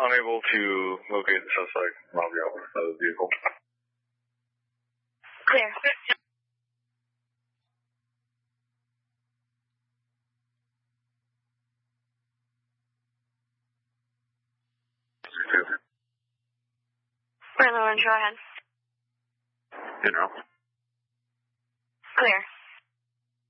unable to locate the suspect robbing out of the vehicle. Clear. Brandon, go ahead. You know. Clear.